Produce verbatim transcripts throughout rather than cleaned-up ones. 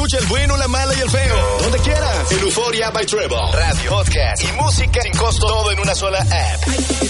Escucha el bueno, la mala y el feo. Donde quieras. En Euforia by Trevor. Radio, podcast y música sin costo. Todo en una sola app.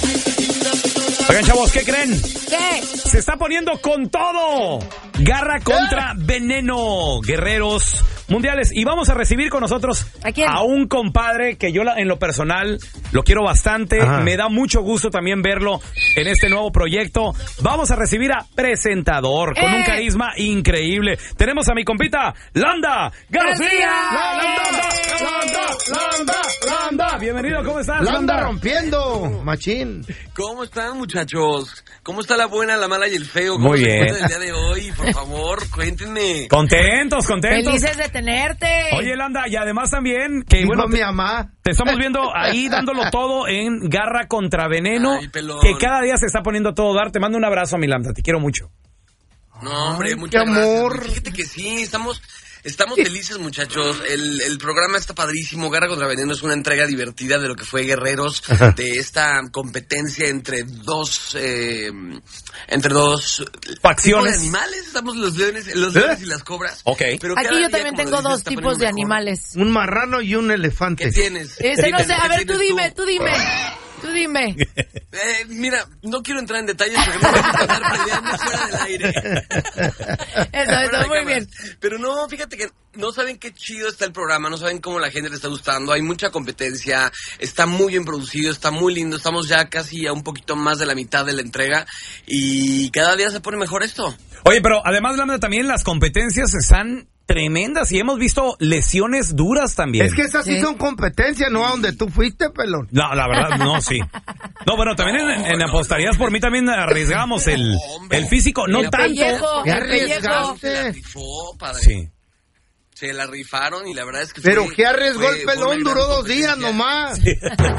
Oigan, chavos, ¿qué creen? ¿Qué? Se está poniendo con todo. Garra contra veneno. Guerreros mundiales. Y vamos a recibir con nosotros ¿A quién? A un compadre que yo la, en lo personal lo quiero bastante. Ajá. Me da mucho gusto también verlo en este nuevo proyecto. Vamos a recibir a presentador con eh. un carisma increíble. Tenemos a mi compita Landa García. Landa, Landa, Landa, Landa. Bienvenido, ¿cómo estás, Landa? Landa rompiendo, machín. ¿Cómo están, muchachos? ¿Cómo está la buena, la mala y el feo? ¿Cómo Muy se bien. El día de hoy, por favor, cuéntenme. Contentos, contentos. Felices de tenerte. Oye, Landa, y además también que Digo, bueno, mi te, mamá. te estamos viendo ahí dándolo todo en Garra contra Veneno. Ay, pelón. Que cada día se está poniendo todo dar. Te mando un abrazo, mi Landa, te quiero mucho. No, hombre, Ay, muchas qué amor. gracias. Fíjate que sí, estamos... Estamos felices, muchachos. El, el programa está padrísimo. Garra contra Veneno es una entrega divertida de lo que fue Guerreros, de esta competencia entre dos, eh, entre dos facciones de animales. Estamos los leones, los leones y las cobras. Ok. Pero aquí cada yo día, también como tengo lo dices, dos está tipos de poniendo mejor. animales. Un marrano y un elefante. ¿Qué tienes? Ese no sé. A ver, ¿Qué tú tienes dime, tú dime. Tú dime. Eh, mira, no quiero entrar en detalles porque no vamos a estar peleando fuera del aire. Eso, eso, muy bien. Pero no, fíjate que no saben qué chido está el programa, no saben cómo la gente le está gustando, hay mucha competencia, está muy bien producido, está muy lindo, estamos ya casi a un poquito más de la mitad de la entrega y cada día se pone mejor esto. Oye, pero además, Landa, también las competencias están tremendas y hemos visto lesiones duras también. Es que esas sí, sí son competencias, no a donde tú fuiste, pelón. No, la verdad, no, sí. No, bueno, también en, en apostarías por mí también arriesgamos el, el físico, no Mira, tanto. Pellejo, ¿Qué el pellejo. arriesgaste? Se la rifó, padre. Sí. Se la rifaron y la verdad es que Pero fue, ¿qué arriesgó fue, el pelón? Duró dos días nomás. Sí.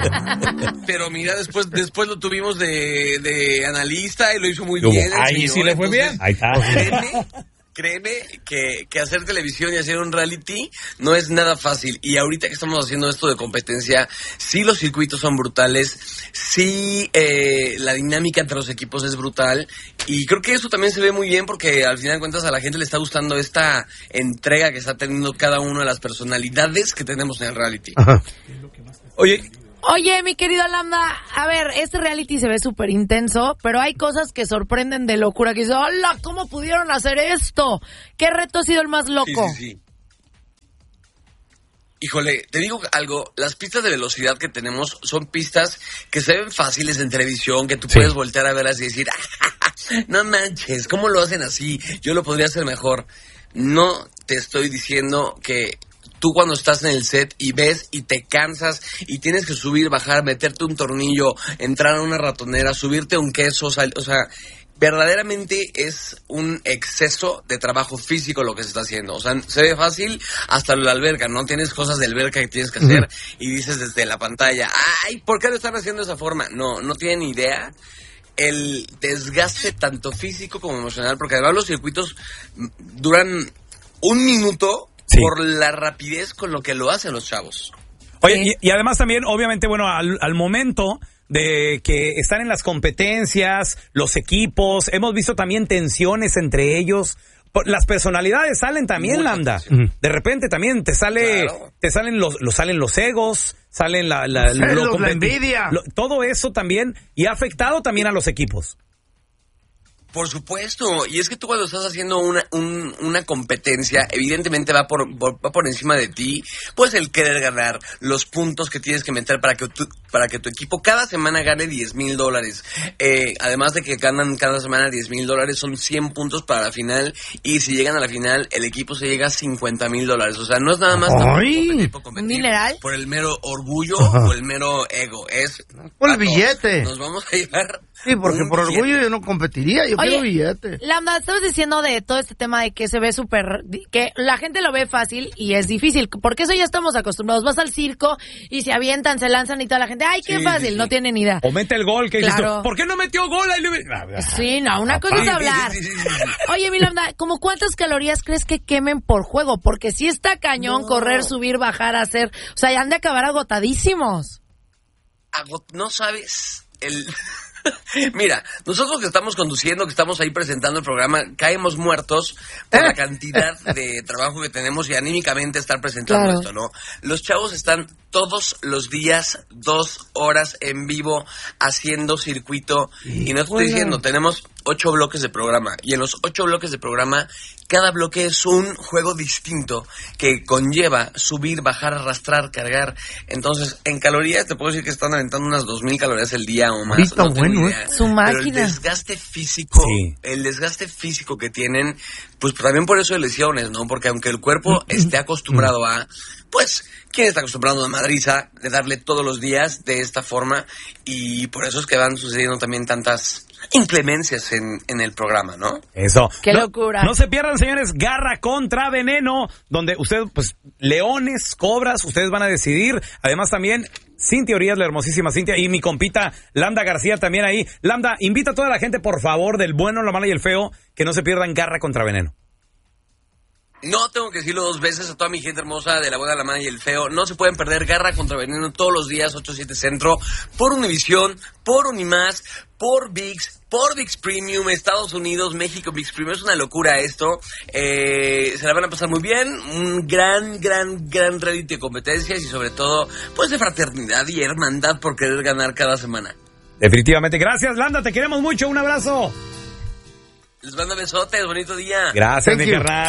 Pero mira, después después lo tuvimos de, de analista y lo hizo muy ¿Cómo? bien. el Ahí señor, sí le fue entonces, bien. Ahí está. Créeme, créeme que, que hacer televisión y hacer un reality no es nada fácil. Y ahorita que estamos haciendo esto de competencia, sí los circuitos son brutales, sí eh, la dinámica entre los equipos es brutal. Y creo que eso también se ve muy bien porque al final de cuentas a la gente le está gustando esta entrega que está teniendo cada una de las personalidades que tenemos en el reality. Ajá. Oye, Oye, mi querido Lambda, a ver, este reality se ve súper intenso, pero hay cosas que sorprenden de locura, que dices, hola, ¿cómo pudieron hacer esto? ¿Qué reto ha sido el más loco? Sí, sí, sí. Híjole, te digo algo, las pistas de velocidad que tenemos son pistas que se ven fáciles en televisión, que tú Sí. puedes voltear a verlas y decir, no manches, ¿cómo lo hacen así? Yo lo podría hacer mejor. No te estoy diciendo que tú cuando estás en el set y ves y te cansas y tienes que subir, bajar, meterte un tornillo, entrar a una ratonera, subirte a un queso, sal, o sea, verdaderamente es un exceso de trabajo físico lo que se está haciendo. O sea, se ve fácil hasta la alberca, ¿no? Tienes cosas de alberca que tienes que hacer uh-huh. y dices desde la pantalla, ay, ¿por qué lo están haciendo de esa forma? No, no tienen idea el desgaste tanto físico como emocional, porque además los circuitos duran un minuto. Sí. Por la rapidez con lo que lo hacen los chavos. Oye, y, y además también, obviamente, bueno, al, al momento de que están en las competencias, los equipos, hemos visto también tensiones entre ellos. Las personalidades salen también, Landa. De repente también te sale, claro. te salen los, los salen los egos, salen la, la, los lo celos, la envidia. Lo, todo eso también y ha afectado también a los equipos. Por supuesto, y es que tú cuando estás haciendo una un, una competencia, evidentemente va por, por va por encima de ti, pues el querer ganar, los puntos que tienes que meter para que tu, para que tu equipo cada semana gane diez mil dólares. Eh, además de que ganan cada semana diez mil dólares, son cien puntos para la final, y si llegan a la final, el equipo se llega a cincuenta mil dólares. O sea, no es nada más competir, competir ¿mineral? Por el mero orgullo Ajá. o el mero ego. Es por el billete. Nos vamos a llevar. Sí, porque por billete. orgullo yo no competiría, yo Oye, quiero billete. Lambda, estabas diciendo de todo este tema de que se ve súper, que la gente lo ve fácil y es difícil, porque eso ya estamos acostumbrados. Vas al circo y se avientan, se lanzan y toda la gente, ay, qué sí, fácil, sí, sí. no tienen idea. O mete el gol, que claro. dices tú, ¿por qué no metió gol? Sí, no, una cosa es hablar. Sí, sí, sí, sí. Oye, mi Lambda, ¿cómo cuántas calorías crees que quemen por juego? Porque si está cañón no. correr, subir, bajar, hacer, o sea, ya han de acabar agotadísimos. Agot- no sabes el... Mira, nosotros que estamos conduciendo, que estamos ahí presentando el programa, caemos muertos por la cantidad de trabajo que tenemos y anímicamente estar presentando Claro. esto, ¿no? Los chavos están todos los días, dos horas en vivo, haciendo circuito. Y no te estoy diciendo, tenemos ocho bloques de programa. Y en los ocho bloques de programa, cada bloque es un juego distinto que conlleva subir, bajar, arrastrar, cargar. Entonces, en calorías, te puedo decir que están aventando unas dos mil calorías el día o más. Está No tengo bueno, idea. Su Pero máquina. el desgaste físico, Sí. el desgaste físico que tienen, pues también por eso de lesiones, ¿no? Porque aunque el cuerpo esté acostumbrado a, pues, ¿quién está acostumbrado a madriza de darle todos los días de esta forma? Y por eso es que van sucediendo también tantas inclemencias en, en el programa, ¿no? Eso. ¡Qué No- locura! No se pierdan, señores, Garra contra Veneno, donde ustedes, pues, leones, cobras, ustedes van a decidir. Además también, Cintia Urias, la hermosísima Cintia, y mi compita Lambda García también ahí. Lambda, invita a toda la gente, por favor, del bueno, la mala y el feo, que no se pierdan Garra contra Veneno. No tengo que decirlo dos veces a toda mi gente hermosa de La Buena, la Mala y el Feo. No se pueden perder Garra contra Veneno todos los días, ocho siete Centro, por Univisión, por Unimás, por ViX, por ViX Premium, Estados Unidos, México, ViX Premium. Es una locura esto. Eh, se la van a pasar muy bien. Un gran, gran, gran reality de competencias y sobre todo, pues de fraternidad y hermandad por querer ganar cada semana. Definitivamente. Gracias, Lambda, te queremos mucho. Un abrazo. Les mando besotes, bonito día. Gracias, Thank mi you. carnal.